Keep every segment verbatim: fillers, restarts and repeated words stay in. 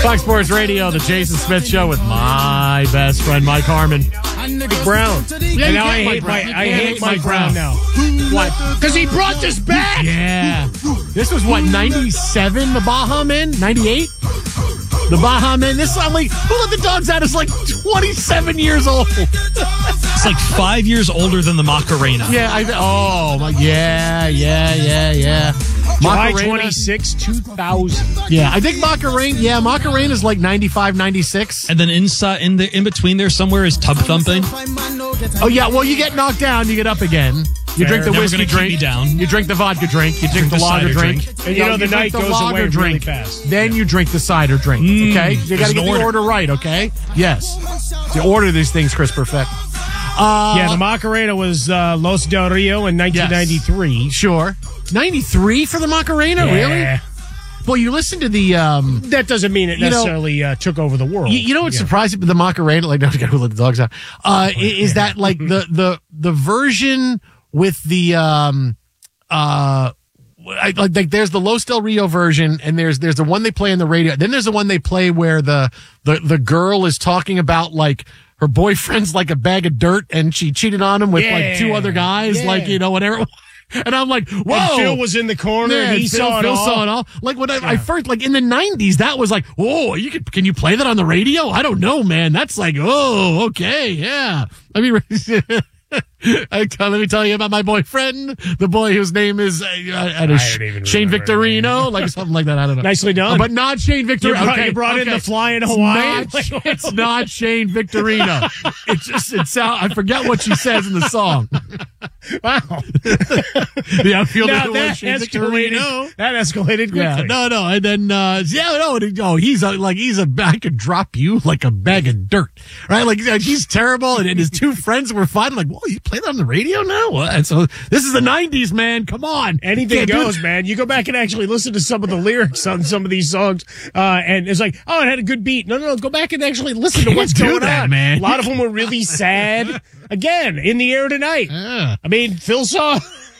Fox Sports Radio, the Jason Smith Show with my best friend, Mike Harmon. Mike Brown. Yeah, and now I Mike hate, Brown. my, I hate hate Mike, Mike Brown, Brown. now. What? Because he brought this back. Yeah. This was what, ninety-seven, the Baja Men? ninety-eight? The Baja Men. This is like, who let the dogs out is like twenty-seven years old. It's like five years older than the Macarena. Yeah, I oh my yeah, yeah, yeah, yeah. July Macarena. twenty-sixth, two thousand. Yeah, I think Macarena, yeah, Macarena is like ninety-five, ninety-six. And then inside, in the in between there somewhere is Tub Thumping. Oh yeah, well you get knocked down, you get up again. You Fair. drink the Never whiskey gonna keep drink. me down. You drink the vodka drink. You drink, Drink the the lager cider drink. drink. And you know the drink night the goes lager away really drink. fast. Then you drink the cider drink. Mm, Okay, you got there's to get an the order. order right. Okay, yes. You order these things, Chris Perfect. Uh, Yeah, the Macarena was uh, Los Del Rio in nineteen ninety-three. Sure, ninety-three for the Macarena. Yeah. Really? Well, you listen to the. Um, That doesn't mean it You know- necessarily uh, took over the world. You, you know what's Yeah. surprising? The Macarena, like, no, we gotta let the dogs out. Uh, is that like the the the version with the um uh. I, like, like there's the Los Del Rio version, and there's there's the one they play on the radio. Then there's the one they play where the the the girl is talking about like her boyfriend's like a bag of dirt, and she cheated on him with Yeah. like two other guys, Yeah. like you know whatever. And I'm like, whoa. And Phil was in the corner, Yeah, and he Phil, saw it Phil all. saw it all. Like when I, I first, like in the nineties, that was like, oh, you could, can you play that on the radio? I don't know, man. That's like, oh, okay, yeah. I mean, I, let me tell you about my boyfriend, the boy whose name is uh, I don't I don't even Shane remember Victorino, like something like that. I don't know. Nicely done. Uh, but not Shane You Victorino. brought, okay, you brought in okay. the flying It's Hawaiian. not, it's not Shane Victorino. It just it sound. I forget what she says in the song. Wow. The outfielder Now was that Shane Victorino. escalated. That escalated quickly. Yeah, no, no, and then uh, yeah, no, and, oh, he's a, like he's a I could drop you like a bag of dirt, right? Like, like he's terrible, and, and his two friends were fine. Like, whoa, you play that on the radio now? What? And so this is the nineties, man. Come on, Anything Can't do goes, that. man. You go back and actually listen to some of the lyrics on some of these songs, uh, and it's like, oh, it had a good beat. No, no, no. Go back and actually listen to Can't what's do going that, on, man. A lot of them were really sad. Again, In the Air Tonight. Yeah. I mean, Phil saw.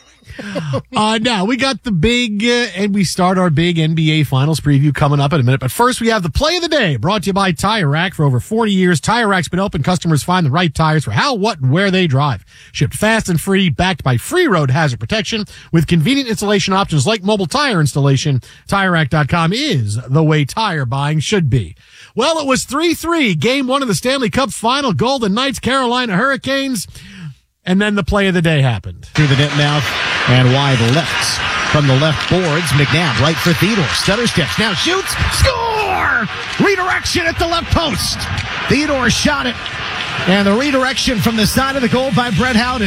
Uh, now we got the big, uh, and we start our big N B A Finals preview coming up in a minute. But first, we have the play of the day, brought to you by Tire Rack. For over forty years, Tire Rack's been open. Customers find the right tires for how, what, and where they drive. Shipped fast and free, backed by free road hazard protection with convenient installation options like mobile tire installation. Tire Rack dot com is the way tire buying should be. Well, it was three three, game one of the Stanley Cup final, Golden Knights, Carolina Hurricanes. And then the play of the day happened. Through the net mouth and wide left. From the left boards, McNabb right for Theodore. Stutter steps, now shoots, score! Redirection at the left post. Theodore shot it. And the redirection from the side of the goal by Brett Howden.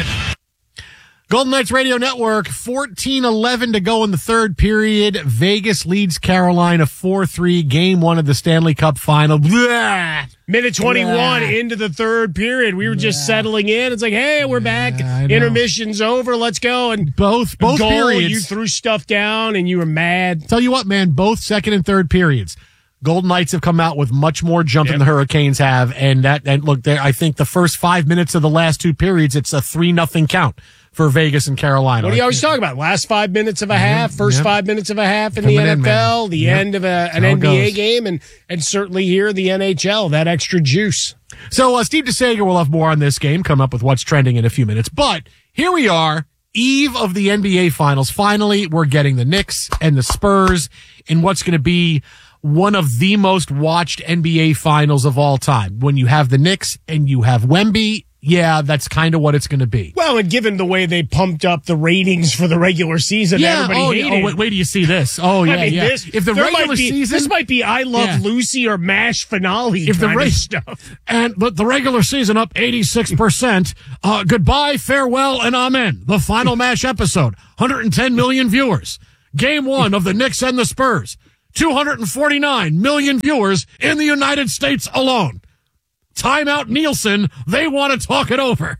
Golden Knights Radio Network, fourteen eleven to go in the third period. Vegas leads Carolina four three, game one of the Stanley Cup final. Blah! Minute twenty-one Yeah. into the third period. We were just settling in. It's like, hey, we're back. I know. Intermission's over. Let's go. And Both, both goal, periods. you threw stuff down and you were mad. Tell you what, man, both second and third periods. Golden Knights have come out with much more jump than Yep. the Hurricanes have. And that, and look there, I think the first five minutes of the last two periods, it's a three nothing count for Vegas and Carolina. What do you always talk about? Last five minutes of a half, first yep. five minutes of a half in Coming the in, N F L, man. the Yep. end of a, an That's how it N B A goes. game, and, and certainly here the N H L, that extra juice. So uh, Steve DeSager will have more on this game, come up with what's trending in a few minutes. But here we are, eve of the N B A Finals. Finally, we're getting the Knicks and the Spurs in what's going to be one of the most watched N B A Finals of all time. When you have the Knicks and you have Wemby, yeah, that's kind of what it's going to be. Well, and given the way they pumped up the ratings for the regular season, Yeah, everybody oh, hated yeah. Oh, wait, wait till you see this. Oh, yeah, I mean, yeah. This, if the there regular might be, season... this might be I Love Yeah. Lucy or MASH finale If the kind ra- of stuff. And but the regular season up eighty-six percent. Uh, goodbye, farewell, and amen. The final MASH episode. one hundred ten million viewers. Game one of the Knicks and the Spurs. two hundred forty-nine million viewers in the United States alone. Timeout Nielsen. They want to talk it over.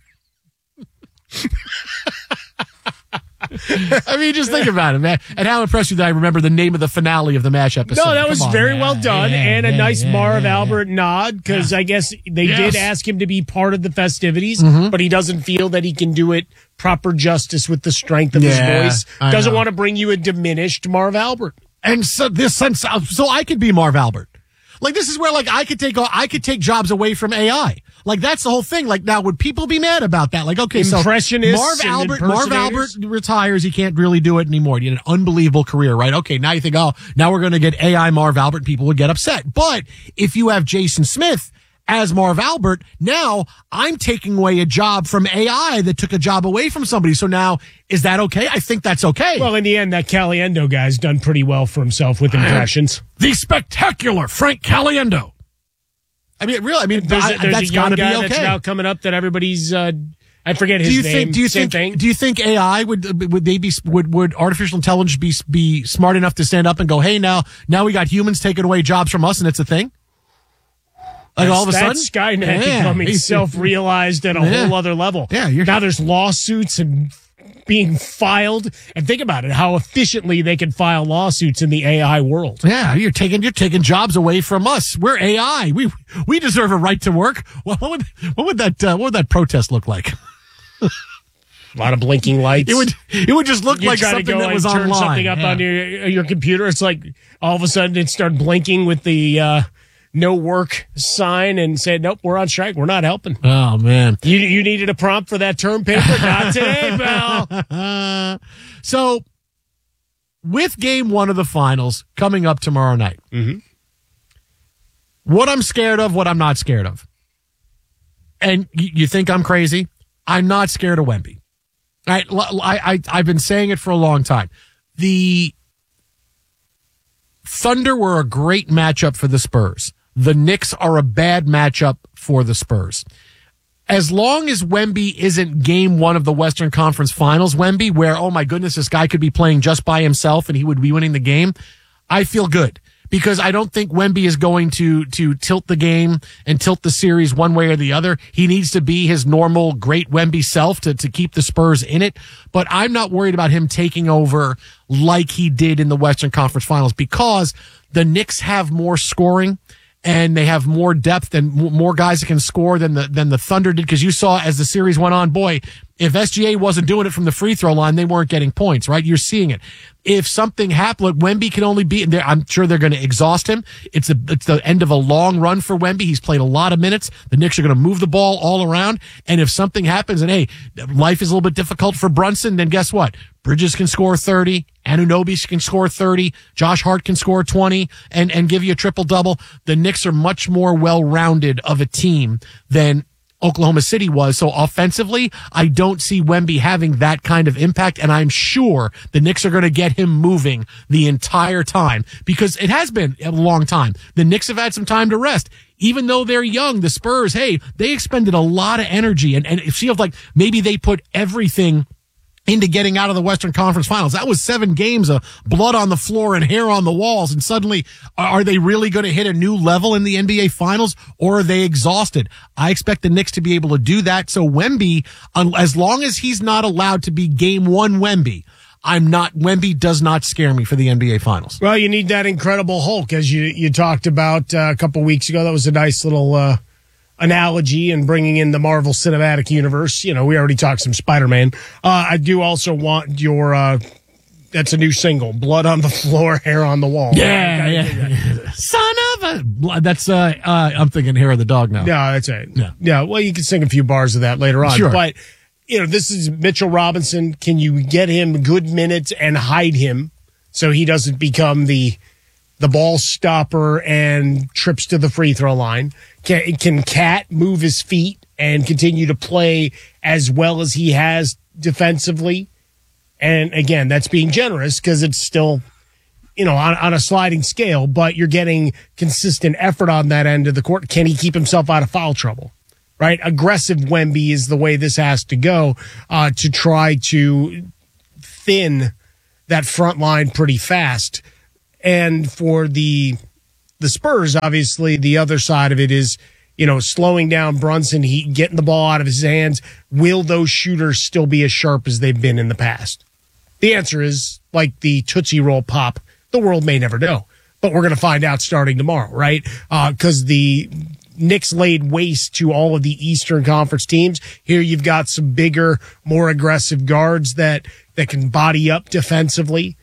I mean, just think about it, man. And how impressed you that I remember the name of the finale of the MASH episode. No, that Come was on, very man. well done, Yeah, and a yeah, nice yeah, Marv yeah, yeah. Albert nod, because I guess they Yes. did ask him to be part of the festivities, Mm-hmm. but he doesn't feel that he can do it proper justice with the strength of Yeah, his voice. I Doesn't know. want to bring you a diminished Marv Albert. And so this sense, so I could be Marv Albert. Like this is where like I could take I could take jobs away from A I. Like that's the whole thing. Like now, would people be mad about that? Like okay, so Marv Albert, Marv Albert retires. He can't really do it anymore. He had an unbelievable career, right? Okay, now you think, oh, now we're going to get A I Marv Albert. People would get upset. But if you have Jason Smith as Marv Albert, now I'm taking away a job from A I that took a job away from somebody. So now, is that okay? I think that's okay. Well, in the end, that Caliendo guy's done pretty well for himself with impressions. The spectacular Frank Caliendo. I mean, really, I mean, there's, I, there's that's a young got to be guy okay. that's now coming up that everybody's, uh, I forget his do you name. Think, do you Same think? thing. Do you think A I would would they be would would artificial intelligence be be smart enough to stand up and go, hey, now now we got humans taking away jobs from us, and it's a thing? Like that's, all of a sudden, that's Skynet yeah. becoming self-realized at a yeah. whole other level. Yeah, you're, now there's lawsuits and being filed, and think about it, how efficiently they can file lawsuits in the A I world. Yeah, you're taking you're taking jobs away from us. We're A I. We we deserve a right to work. Well, what would what would that uh, what would that protest look like? A lot of blinking lights. It would it would just look you like try something to go that was and turn online. something up yeah. on your your computer. It's like all of a sudden it started blinking with the uh, no work sign and said, nope, we're on strike. We're not helping. Oh man, you you needed a prompt for that term paper? Not today, pal. Uh, so with game one of the finals coming up tomorrow night, mm-hmm. what I'm scared of, what I'm not scared of, and y- you think I'm crazy? I'm not scared of Wemby. I, I, I, I've been saying it for a long time. The Thunder were a great matchup for the Spurs. The Knicks are a bad matchup for the Spurs. As long as Wemby isn't game one of the Western Conference Finals, Wemby, where, oh my goodness, this guy could be playing just by himself and he would be winning the game, I feel good. Because I don't think Wemby is going to to tilt the game and tilt the series one way or the other. He needs to be his normal great Wemby self to, to keep the Spurs in it. But I'm not worried about him taking over like he did in the Western Conference Finals because the Knicks have more scoring and they have more depth and more guys that can score than the than the Thunder did. Because you saw as the series went on, boy, if S G A wasn't doing it from the free throw line, they weren't getting points, right? You're seeing it. If something happened, look, Wemby can only be, I'm sure they're going to exhaust him. It's, a, it's the end of a long run for Wemby. He's played a lot of minutes. The Knicks are going to move the ball all around. And if something happens and, hey, life is a little bit difficult for Brunson, then guess what? Bridges can score thirty. Anunoby can score thirty. Josh Hart can score twenty and, and give you a triple-double. The Knicks are much more well-rounded of a team than Oklahoma City was. So offensively, I don't see Wemby having that kind of impact. And I'm sure the Knicks are going to get him moving the entire time because it has been a long time. The Knicks have had some time to rest. Even though they're young, the Spurs, hey, they expended a lot of energy. And, and it feels like maybe they put everything into getting out of the Western Conference Finals. That was seven games of blood on the floor and hair on the walls. And suddenly, are they really going to hit a new level in the N B A Finals or are they exhausted? I expect the Knicks to be able to do that. So Wemby, as long as he's not allowed to be game one Wemby, I'm not, Wemby does not scare me for the N B A Finals. Well, you need that Incredible Hulk, as you, you talked about uh, a couple weeks ago. That was a nice little uh, analogy and bringing in the Marvel Cinematic Universe. You know, we already talked some Spider-Man. Uh, I do also want your, uh, that's a new single, Blood on the Floor, Hair on the Wall. Yeah, yeah. Son of a, that's, uh, uh, I'm thinking Hair of the Dog now. No, that's it. Yeah. Yeah, well, you can sing a few bars of that later on. Sure. But, you know, this is Mitchell Robinson. Can you get him good minutes and hide him so he doesn't become the the ball stopper and trips to the free throw line? Can, can Cat move his feet and continue to play as well as he has defensively? And again, that's being generous because it's still, you know, on, on a sliding scale, but you're getting consistent effort on that end of the court. Can he keep himself out of foul trouble? Right? Aggressive Wemby is the way this has to go uh, to try to thin that front line pretty fast. And for the the Spurs, obviously, the other side of it is, you know, slowing down Brunson, he getting the ball out of his hands. Will those shooters still be as sharp as they've been in the past? The answer is, like the Tootsie Roll Pop, the world may never know. But we're going to find out starting tomorrow, right? Because uh, the Knicks laid waste to all of the Eastern Conference teams. Here you've got some bigger, more aggressive guards that, that can body up defensively.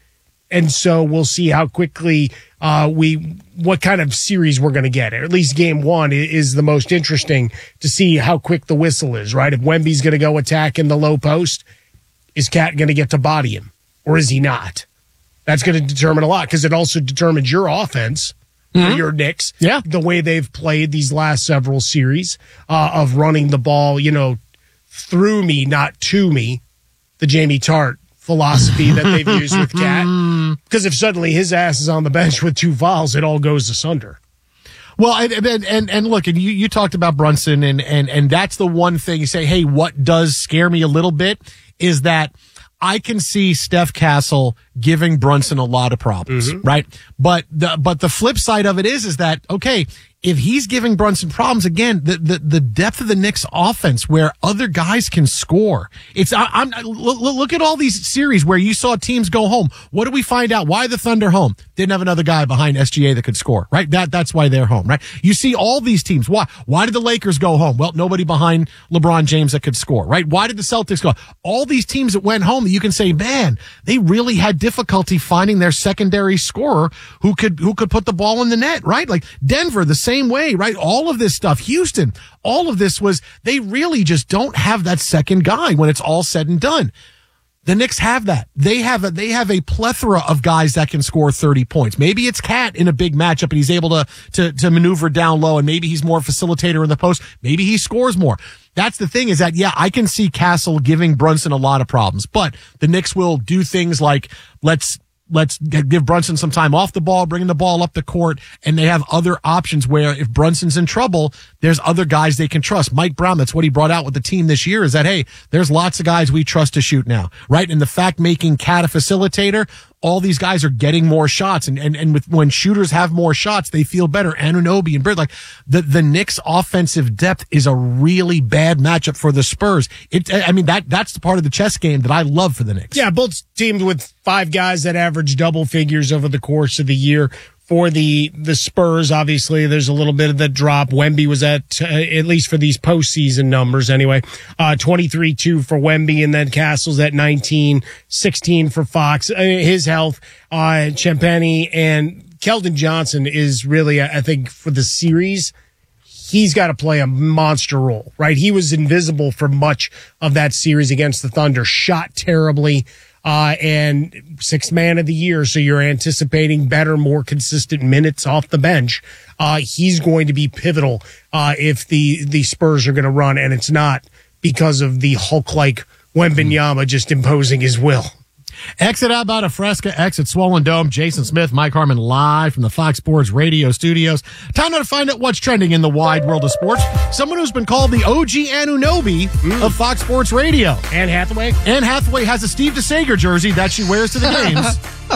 And so we'll see how quickly uh, we, what kind of series we're going to get. Or at least game one is the most interesting to see how quick the whistle is, right? If Wemby's going to go attack in the low post, is Cat going to get to body him or is he not? That's going to determine a lot because it also determines your offense. Mm-hmm. For your Knicks, yeah, the way they've played these last several series uh, of running the ball, you know, through me, not to me, the Jamie Tart philosophy that they've used with Cat. Because if suddenly his ass is on the bench with two fouls, it all goes asunder. Well, and and and, and look, and you, you talked about Brunson, and, and and that's the one thing you say, hey, what does scare me a little bit is that I can see Steph Castle giving Brunson a lot of problems, mm-hmm. right? But the but the flip side of it is is that okay, if he's giving Brunson problems again, the the, the depth of the Knicks offense where other guys can score. It's I, I'm look, look at all these series where you saw teams go home. What do we find out? Why the Thunder home? Didn't have another guy behind S G A that could score, right? That that's why they're home, right? You see all these teams. Why? Why did the Lakers go home? Well, nobody behind LeBron James that could score, right? Why did the Celtics go? All these teams that went home, you can say, man, they really had difficulty finding their secondary scorer who could who could put the ball in the net, right? Like Denver, the same way, right? All of this stuff, Houston, all of this was they really just don't have that second guy when it's all said and done. The Knicks have that. They have a, they have a plethora of guys that can score thirty points. Maybe it's Cat in a big matchup and he's able to, to, to maneuver down low and maybe he's more facilitator in the post. Maybe he scores more. That's the thing is that, yeah, I can see Castle giving Brunson a lot of problems, but the Knicks will do things like let's, Let's give Brunson some time off the ball, bringing the ball up the court, and they have other options where if Brunson's in trouble, there's other guys they can trust. Mike Brown, that's what he brought out with the team this year is that, hey, there's lots of guys we trust to shoot now, right? And the fact making Cat a facilitator, all these guys are getting more shots, and, and, and with, when shooters have more shots, they feel better. Anunoby and Bird, like the, the Knicks offensive depth is a really bad matchup for the Spurs. It, I mean, that, that's the part of the chess game that I love for the Knicks. Yeah, both teams with five guys that average double figures over the course of the year. For the, the Spurs, obviously, there's a little bit of the drop. Wemby was at, uh, at least for these postseason numbers anyway, uh, twenty-three two for Wemby, and then Castle's at nineteen, sixteen for Fox. Uh, his health, uh, Champagny and Keldon Johnson is really, I think, for the series, he's got to play a monster role, right? He was invisible for much of that series against the Thunder, shot terribly. Uh, and sixth man of the year. So you're anticipating better, more consistent minutes off the bench. Uh, he's going to be pivotal, uh, if the, the Spurs are going to run, and it's not because of the Hulk-like Wembanyama just imposing his will. Exit out about a Fresca, exit Swollen Dome. Jason Smith, Mike Harmon live from the Fox Sports Radio studios. Time now to find out what's trending in the wide world of sports. Someone who's been called the O G Anunoby mm. of Fox Sports Radio. Anne Hathaway. Anne Hathaway has a Steve DeSager jersey that she wears to the games.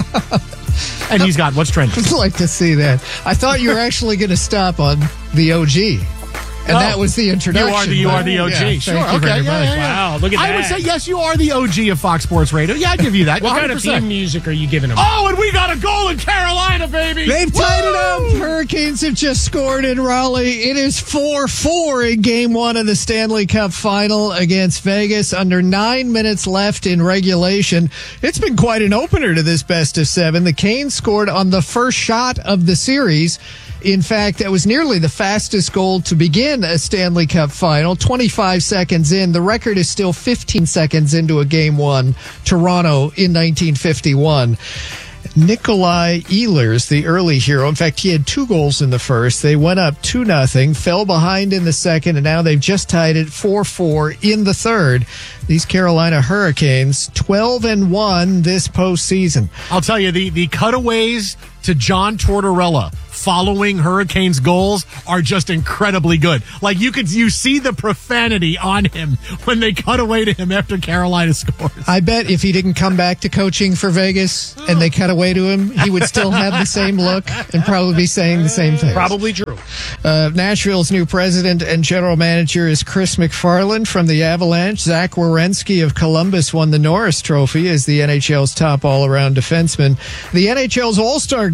And he's got what's trending. I'd like to see that. I thought you were actually going to stop on the O G. And oh, that was the introduction. You are the, you are the O G. Yeah, sure. Okay. Yeah, yeah, yeah. Wow. Look at that. I would say, yes, you are the O G of Fox Sports Radio. Yeah, I'd give you that. What one hundred percent. Kind of theme music are you giving them? Oh, and we got a goal in Carolina, baby. They've tied it up. Hurricanes have just scored in Raleigh. It is four four in game one of the Stanley Cup final against Vegas. Under nine minutes left in regulation. It's been quite an opener to this best of seven. The Canes scored on the first shot of the series. In fact, that was nearly the fastest goal to begin a Stanley Cup final. twenty-five seconds in. The record is still fifteen seconds into a game one. Toronto in nineteen fifty-one. Nikolai Ehlers, the early hero. In fact, he had two goals in the first. They went up two nothing, fell behind in the second, and now they've just tied it four four in the third. These Carolina Hurricanes, twelve and one this postseason. I'll tell you, the, the cutaways to John Tortorella following Hurricanes goals are just incredibly good. Like you could, you see the profanity on him when they cut away to him after Carolina scores. I bet if he didn't come back to coaching for Vegas and they cut away to him, he would still have the same look and probably be saying the same thing. Probably true. Uh, Nashville's new president and general manager is Chris McFarland from the Avalanche. Zach Werenski of Columbus won the Norris Trophy as the N H L's top all-around defenseman. The N H L's All-Star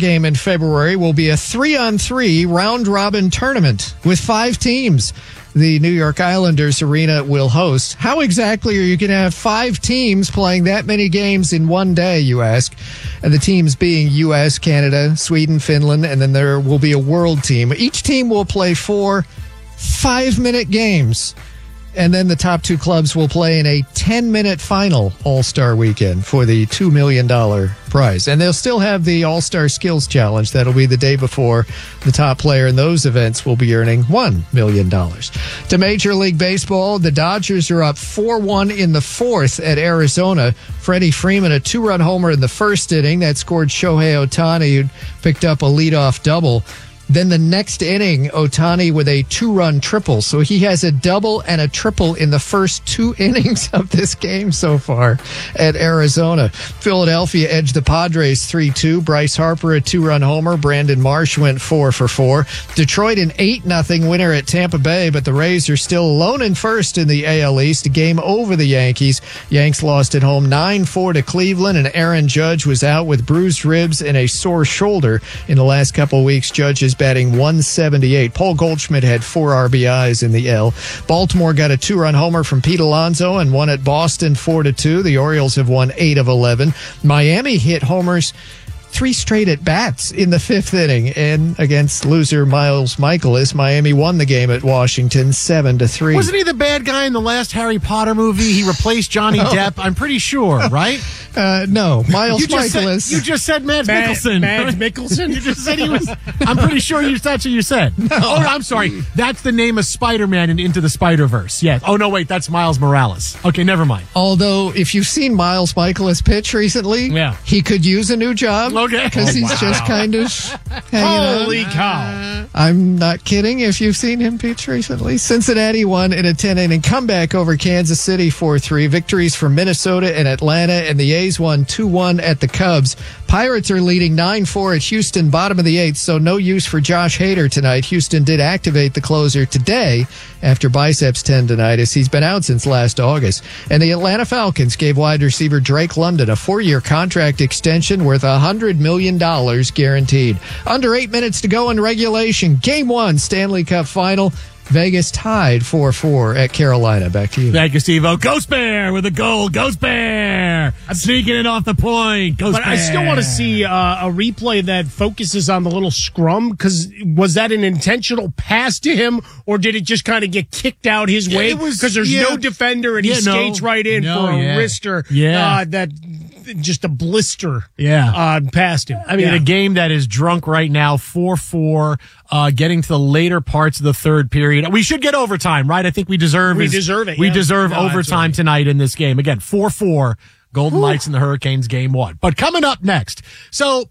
game in February will be a three-on-three round-robin tournament with five teams. The New York Islanders arena will host. How exactly are you going to have five teams playing that many games in one day, you ask? And the teams being U S, Canada, Sweden, Finland, and then there will be a world team. Each team will play four five-minute games. And then the top two clubs will play in a ten-minute final All-Star weekend for the two million dollars prize. And they'll still have the All-Star Skills Challenge. That'll be the day before. The top player in those events will be earning one million dollars. To Major League Baseball, the Dodgers are up four one in the fourth at Arizona. Freddie Freeman, a two-run homer in the first inning. That scored Shohei Ohtani, who picked up a leadoff double. Then the next inning, Ohtani with a two-run triple. So he has a double and a triple in the first two innings of this game so far at Arizona. Philadelphia edged the Padres three two. Bryce Harper, a two-run homer. Brandon Marsh went four for four. Detroit an eight nothing winner at Tampa Bay, but the Rays are still alone in first in the A L East. A game over the Yankees. Yanks lost at home nine four to Cleveland, and Aaron Judge was out with bruised ribs and a sore shoulder. In the last couple of weeks, Judge is batting one seventy-eight. Paul Goldschmidt had four R B Is in the L. Baltimore got a two-run homer from Pete Alonso and won at Boston four to two. The Orioles have won eight of eleven. Miami hit homers three straight at bats in the fifth inning, and against loser Miles Michaelis, Miami won the game at Washington seven to three. Wasn't he the bad guy in the last Harry Potter movie? He replaced Johnny No. Depp, I'm pretty sure, right? Uh, no, Miles you just Michaelis. Said, you just said Mads Mad- Mikkelsen. Mads Mikkelsen? You just said he was. I'm pretty sure you, that's what you said. No. Oh, I'm sorry. That's the name of Spider-Man in Into the Spider-Verse. Yes. Oh, no, wait. That's Miles Morales. Okay, never mind. Although, if you've seen Miles Michaelis pitch recently, Yeah. he could use a new job. Okay. Because Oh, he's wow. just kind of hanging Holy on. cow. I'm not kidding if you've seen him pitch recently. Cincinnati won in a ten-inning comeback over Kansas City four three. Victories for Minnesota and Atlanta, and the A's won two one at the Cubs. Pirates are leading nine four at Houston, bottom of the eighth, so no use for Josh Hader tonight. Houston did activate the closer today after biceps tendonitis. He's been out since last August. And the Atlanta Falcons gave wide receiver Drake London a four-year contract extension worth one hundred million dollars guaranteed. Under eight minutes to go in regulation. Game one, Stanley Cup final. Vegas tied four four at Carolina. Back to you. Thank you, Steve-O. Ghost Bear with a goal. Ghost Bear sneaking it off the point. Ghost But Bear. I still want to see uh, a replay that focuses on the little scrum, because was that an intentional pass to him, or did it just kind of get kicked out his Yeah, way? it was- Because there's yeah. no defender, and Yeah, he no. skates right in No, for a yeah. wrister. Yeah. Uh, that just a blister. Yeah. Uh, past him. I mean, Yeah. a game that is drunk right now, four four, uh, getting to the later parts of the third period. We should get overtime, right? I think we deserve We is- deserve it, We yeah. deserve No, overtime absolutely. tonight in this game. Again, four four, Golden Knights and the Hurricanes game one. But coming up next, so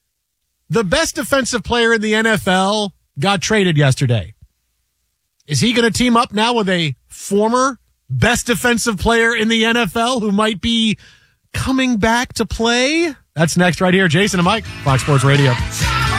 the best defensive player in the N F L got traded yesterday. Is he going to team up now with a former best defensive player in the N F L who might be coming back to play? That's next right here. Jason and Mike, Fox Sports Radio.